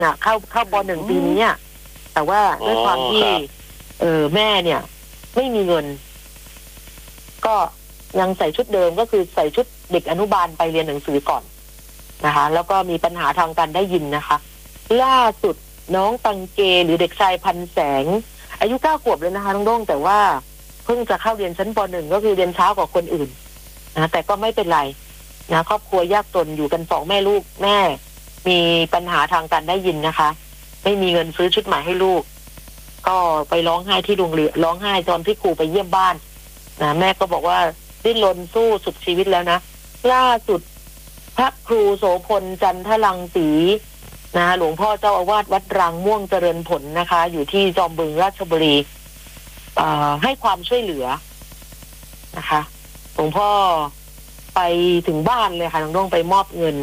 นะเข้าป.1 ปีนี้แต่ว่าด้วยความที่แม่เนี่ยไม่มีเงินก็ยังใส่ชุดเดิมก็คือใส่ชุดเด็กอนุบาลไปเรียนหนังสือก่อนนะคะแล้วก็มีปัญหาทางการได้ยินนะคะล่าสุดน้องตังเกหรือเด็กชายพันแสงอายุ9 ขวบเลยนะคะน้องโด่งแต่ว่าเพิ่งจะเข้าเรียนชั้นป.1 ก็คือเรียนเช้ากว่าคนอื่นนะแต่ก็ไม่เป็นไรนะครอบครัวยากจนอยู่กัน2 แม่ลูกแม่มีปัญหาทางการได้ยินนะคะไม่มีเงินซื้อชุดใหม่ให้ลูกก็ไปร้องไห้ที่โรงเรียนร้องไห้ตอนที่ครูไปเยี่ยมบ้านนะแม่ก็บอกว่าดิ้นรนสู้สุดชีวิตแล้วนะล่าสุดพระครูโสพลจันทรังสีนะหลวงพ่อเจ้าอาวาสวัดรังม่วงเจริญผลนะคะอยู่ที่จอมบึงราชบุรีให้ความช่วยเหลือนะคะหลวงพ่อไปถึงบ้านเลยค่ะน้องต้องไปมอบเงิน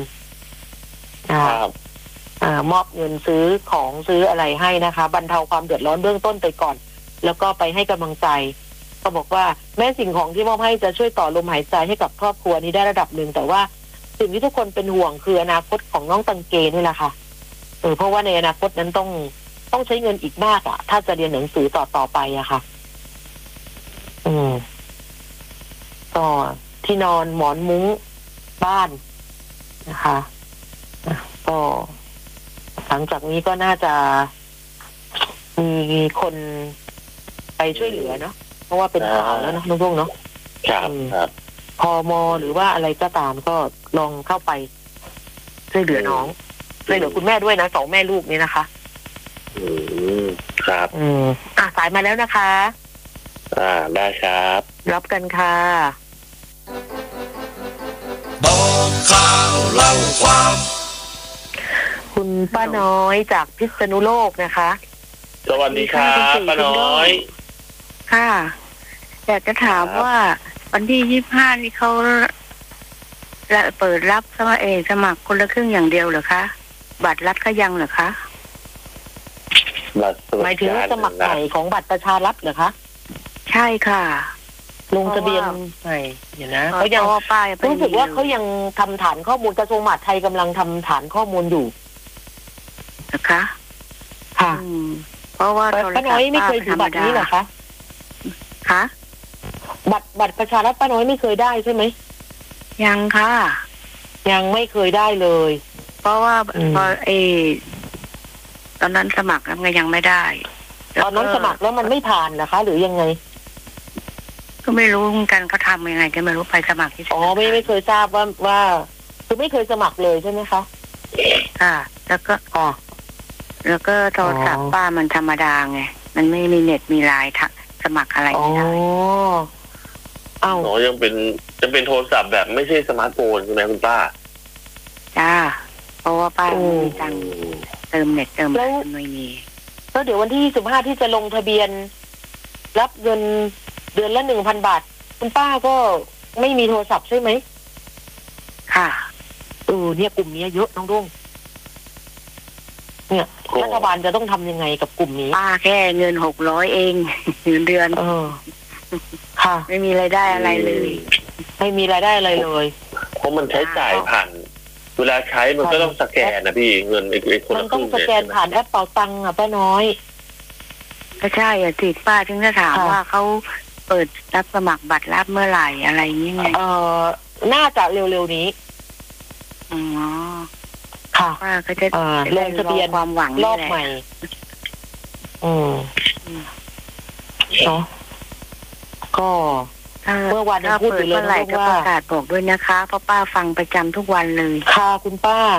มอบเงินซื้อของซื้ออะไรให้นะคะบรรเทาความเดือดร้อนเบื้องต้นไปก่อนแล้วก็ไปให้กำลังใจก็บอกว่าแม้สิ่งของที่มอบให้จะช่วยต่อลมหายใจให้กับครอบครัวนี้ได้ระดับหนึ่งแต่ว่าสิ่งที่ทุกคนเป็นห่วงคืออนาคตของน้องตังเกนี่แหละค่ะเพราะว่าในอนาคตนั้นต้องใช้เงินอีกมากถ้าจะเรียนหนังสือต่อไปค่ะก็ที่นอนหมอนมุ้งบ้านนะคะก็หลังจากนี้ก็น่าจะมีคนไปช่วยเหลือเนาะเพราะว่าเป็นข่าวแล้วนะน้องๆเนาะครับพม.หรือว่าอะไรก็ตามก็ลองเข้าไปช่วยเหลือน้องช่วยเหลือคุณแม่ด้วยนะ2 แม่ลูกนี้นะคะครับสายมาแล้วนะคะได้ครับรับกันค่ะบอกข่าวเล่าความคุณป้าน้อยจากพิษณุโลกนะคะสวัสดีครับป้าน้อยค่ะอยากจะถามว่าวันที่25นี่เขาเปิดรับสมัครคนละครึ่งอย่างเดียวเหรอคะบัตรรัฐก็ยังเหรอคะหมายถึงสมัครใหม่ของบัตรประชารัฐเหรอคะใช่ค่ะลงทะเบียนใหม่เดี๋ยวนะเขายังรู้สึกว่าเขายังทำฐานข้อมูลกระทรวงมหาดไทยกำลังทำฐานข้อมูลอยู่นะคะค่ะเพราะว่าป้าน้อยไม่เคยถือบัตรนี้เหรอคะคะบัตรประชารัฐป้าน้อยไม่เคยได้ใช่ไหมยังค่ะยังไม่เคยได้เลยเพราะว่าพอตอนนั้นสมัครแล้วยังไม่ได้ตอนนั้นสมัครแล้วมันไม่ผ่านนะคะหรือยังไงก็ไม่รู้เหมือนกันเขาทำยังไงก็ไม่รู้ไปสมัครที่ไม่เคยทราบว่าคือไม่เคยสมัครเลยใช่ไหมคะค่ะแล้วก็โทรศัพท์ป้ามันธรรมดาไงมันไม่มีเน็ตมีไลน์สมัครอะไรไม่ได้ยังเป็นโทรศัพท์แบบไม่ใช่สมาร์ทโฟนใช่ไหมคุณป้าจ้าเพราะว่าป้าไม่มีตังค์เติมเน็ตเติมอะไรไม่มีแล้วเดี๋ยววันที่25ที่จะลงทะเบียนรับเงินเดือนละ 1,000 บาทคุณป้าก็ไม่มีโทรศัพท์ใช่ไหมค่ะเนี่ยกลุ่มนี้เยอะน้องรุ่งเนี่ยรัฐบาลจะต้องทำยังไงกับกลุ่มนี้ป้าแค่เงิน600เองเดือนค่ะไม่มีรายได้อะไรเลยไม่มีรายได้อะไรเลยเพราะมันใช้จ่ายผ่านเวลาใช้มันก็ต้องสแกนนะพี่เงินไอ้คนมันต้องสแกนผ่านแอปเป๋าตังค์ป้าน้อยก็ใช่ติดป้าถึงจะถามว่าเขาเปิดรับสมัครบัตรรับเมื่อไหร่อะไรอย่างเงี้ยน่าจะเร็วๆนี้ค่ะป้าก็จะลงทะเบียนความหวังรอบใหม่เนาะก็เมื่อวันพูดอยู่เลยว่าประกาศบอกด้วยนะคะเพราะป้าฟังประจำทุกวันเลยค่ะคุณป้า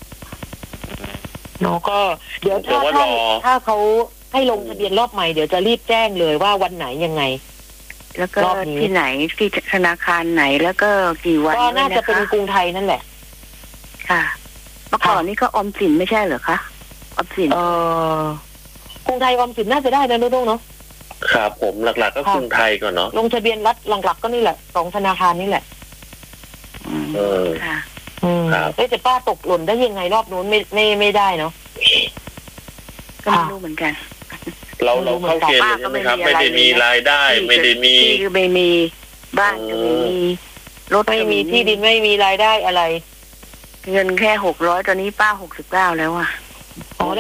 เนาะก็เดี๋ยวถ้าเขาให้ลงทะเบียนรอบใหม่เดี๋ยวจะรีบแจ้งเลยว่าวันไหนยังไงแล้วก็ที่ไหนที่ธนาคารไหนแล้วก็กี่วันก็น่าจะเป็นกรุงไทยนั่นแหละค่ะเมื่อก่อนนี้ก็ออมสินไม่ใช่เหรอคะออมสินกรุงไทยออมสินน่าจะได้นะนุ่งเนาะครับผมหลักๆก็กรุงไทยก่อนเนาะลงทะเบียนรัฐหลักๆก็นี่แหละ2 ธนาคารนี่แหละค่ะแต่ป้าตกหล่นได้ยังไงรอบนู้นไม่ได้เนาะก็ไม่รู้เหมือนกันเราเข้าเกณฑ์ใช่ไหมครับไม่ได้มีรายได้ไม่ได้มีไม่มีบ้านไม่มีรถไม่มีที่ดินไม่มีรายได้อะไรเงินแค่600ตอนนี้ป้า69แล้วอ่ะ